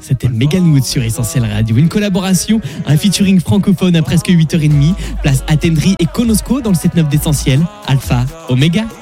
C'était Megan Wood sur Essentiel Radio. Une collaboration, un featuring francophone à presque 8h30. Place Attendri et Konosko dans le 7-9 d'Essentiel. Alpha, Omega.